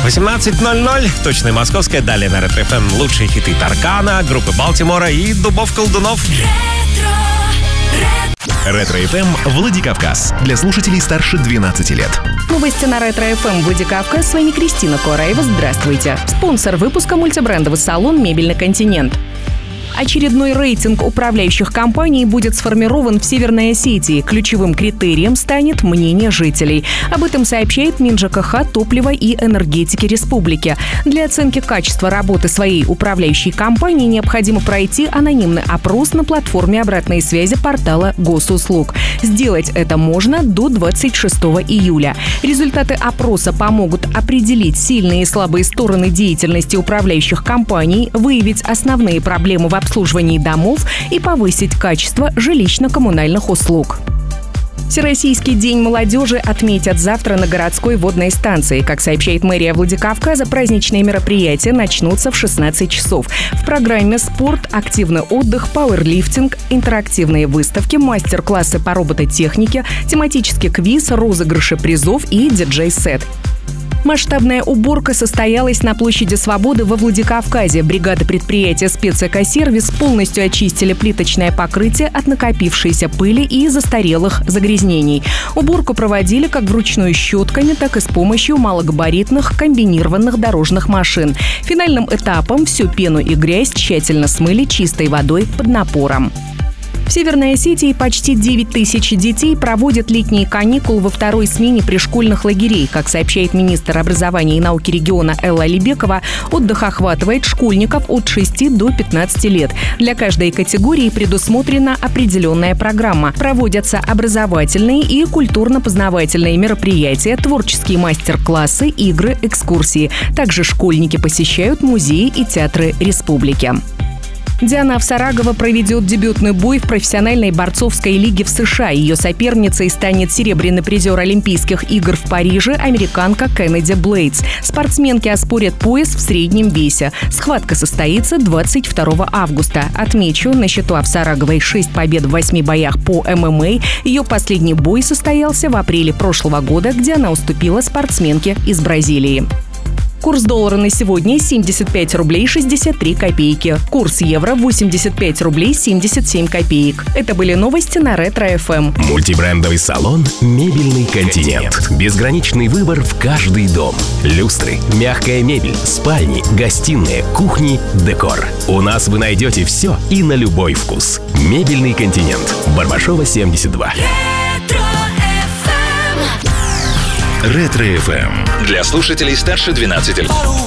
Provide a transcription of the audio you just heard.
18:00, точное московское. Далее на Ретро ФМ лучшие хиты Таркана, группы Балтимора и Дубов Колдунов. Ретро ФМ Владикавказ. Для слушателей старше 12 лет. Новости на Ретро ФМ Владикавказ. С вами Кристина Кораева. Здравствуйте. Спонсор выпуска — мультибрендовый салон «Мебельный континент». Очередной рейтинг управляющих компаний будет сформирован в Северной Осетии. Ключевым критерием станет мнение жителей. Об этом сообщает МинЖКХ, топлива и энергетики республики. Для оценки качества работы своей управляющей компании необходимо пройти анонимный опрос на платформе обратной связи портала Госуслуг. Сделать это можно до 26 июля. Результаты опроса помогут определить сильные и слабые стороны деятельности управляющих компаний, выявить основные проблемы в обслуживании домов и повысить качество жилищно-коммунальных услуг. Всероссийский день молодежи отметят завтра на городской водной станции. Как сообщает мэрия Владикавказа, праздничные мероприятия начнутся в 16 часов. В программе спорт, активный отдых, пауэрлифтинг, интерактивные выставки, мастер-классы по робототехнике, тематический квиз, розыгрыши призов и диджей-сет. Масштабная уборка состоялась на площади Свободы во Владикавказе. Бригады предприятия «Спецэкосервис» полностью очистили плиточное покрытие от накопившейся пыли и застарелых загрязнений. Уборку проводили как вручную щетками, так и с помощью малогабаритных комбинированных дорожных машин. Финальным этапом всю пену и грязь тщательно смыли чистой водой под напором. В Северной Осетии почти 9 тысяч детей проводят летние каникулы во второй смене пришкольных лагерей. Как сообщает министр образования и науки региона Элла Алибекова, отдых охватывает школьников от 6 до 15 лет. Для каждой категории предусмотрена определенная программа. Проводятся образовательные и культурно-познавательные мероприятия, творческие мастер-классы, игры, экскурсии. Также школьники посещают музеи и театры республики. Диана Авсарагова проведет дебютный бой в профессиональной борцовской лиге в США. Ее соперницей станет серебряный призер Олимпийских игр в Париже, американка Кеннеди Блейдс. Спортсменки оспорят пояс в среднем весе. Схватка состоится 22 августа. Отмечу, на счету Авсараговой 6 побед в 8 боях по ММА. Ее последний бой состоялся в апреле прошлого года, где она уступила спортсменке из Бразилии. Курс доллара на сегодня — 75 рублей 63 копейки. Курс евро — 85 рублей 77 копеек. Это были новости на Ретро ФМ. Мультибрендовый салон «Мебельный континент». Безграничный выбор в каждый дом. Люстры, мягкая мебель, спальни, гостиные, кухни, декор. У нас вы найдете все и на любой вкус. «Мебельный континент». Барбашова, 72. Ретро ФМ. Для слушателей старше 12 лет.